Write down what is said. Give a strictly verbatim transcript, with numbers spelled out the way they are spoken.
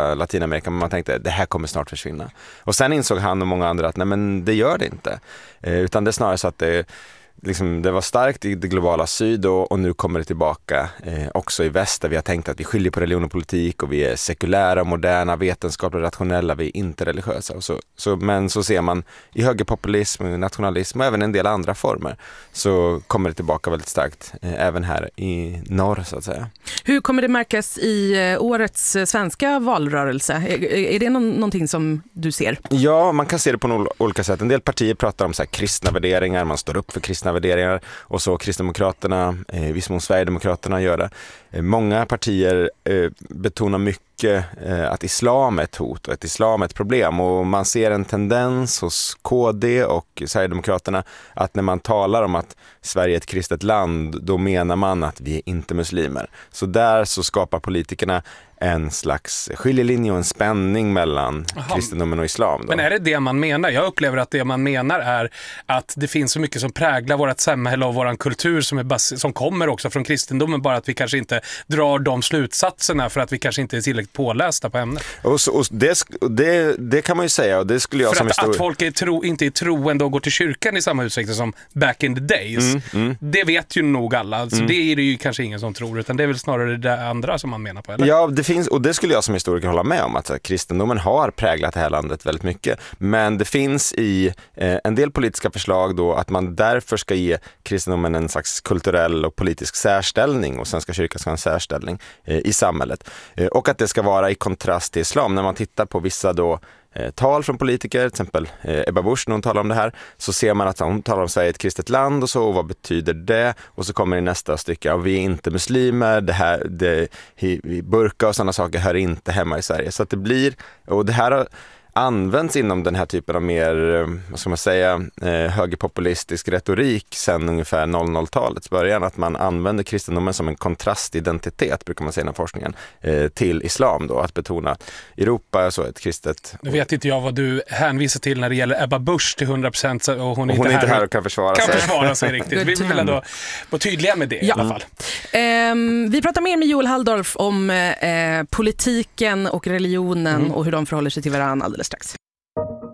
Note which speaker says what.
Speaker 1: hela Latinamerika, men man tänkte det här kommer snart försvinna. Och sen insåg han och många andra att nej, men det gör det inte. Eh, utan det är snarare så att det Liksom, det var starkt i det globala syd och, och nu kommer det tillbaka eh, också i väst, där vi har tänkt att vi skiljer på religion och politik och vi är sekulära, moderna, vetenskapliga, rationella, vi är inte religiösa. Och så, så, men så ser man i högerpopulism, nationalism och även en del andra former så kommer det tillbaka väldigt starkt eh, även här i norr så att säga.
Speaker 2: Hur kommer det märkas i årets svenska valrörelse? Är, är det någon, någonting som du ser?
Speaker 1: Ja, man kan se det på några olika sätt. En del partier pratar om så här kristna värderingar, man står upp för kristna värderingar och så Kristdemokraterna, eh, viss mån Sverigedemokraterna gör det. Eh, många partier eh, betonar mycket eh, att islam är ett hot och att islam är ett problem, och man ser en tendens hos K D och Sverigedemokraterna att när man talar om att Sverige är ett kristet land, då menar man att vi är inte muslimer. Så där så skapar politikerna en slags skiljelinje och en spänning mellan Aha. kristendomen och islam. Då.
Speaker 3: Men är det det man menar? Jag upplever att det man menar är att det finns så mycket som präglar vårt samhälle och vår kultur som, är bas- som kommer också från kristendomen, bara att vi kanske inte drar de slutsatserna för att vi kanske inte är tillräckligt pålästa på ämnet.
Speaker 1: Och, så, och det, det, det kan man ju säga, och det skulle jag
Speaker 3: för
Speaker 1: som
Speaker 3: att,
Speaker 1: histori-
Speaker 3: att folk är tro, inte är troende och går till kyrkan i samma utsträckning som back in the days.
Speaker 1: Mm, mm.
Speaker 3: Det vet ju nog alla. Alltså,
Speaker 1: Mm.
Speaker 3: det är det ju kanske ingen som tror, utan det är väl snarare det andra som man menar på, eller?
Speaker 1: Ja, det finns, och det skulle jag som historiker hålla med om, att här, kristendomen har präglat det här landet väldigt mycket. Men det finns i eh, en del politiska förslag då att man därför ska ge kristendomen en slags kulturell och politisk särställning, och Svenska kyrkan ska ha en särställning eh, i samhället. Eh, och att det ska vara i kontrast till islam. När man tittar på vissa då eh, tal från politiker, till exempel eh, Ebba Busch, när hon talar om det här, så ser man att hon talar om Sverige ett kristet land och så, och vad betyder det? Och så kommer i nästa stycke, ja, vi är inte muslimer, det här, det, hi, burka och sådana saker hör inte hemma i Sverige. Så att det blir, och det här har används inom den här typen av mer, vad ska man säga, eh, högerpopulistisk retorik sedan ungefär noll noll-talets början, att man använder kristendomen som en kontrastidentitet, brukar man säga inom forskningen, eh, till islam då, att betona att Europa är så ett kristet.
Speaker 3: Nu vet inte jag vad du hänvisar till när det gäller Ebba Busch till hundra procent, och hon är,
Speaker 1: och hon
Speaker 3: inte,
Speaker 1: är inte
Speaker 3: här
Speaker 1: här och kan försvara
Speaker 3: kan
Speaker 1: sig.
Speaker 3: försvara sig riktigt. Vi vill ändå vara tydliga med det i
Speaker 2: Ja.
Speaker 3: alla fall.
Speaker 2: Um, vi pratar mer med Joel Halldorf om uh, politiken och religionen mm. och hur de förhåller sig till varandra alldeles strax.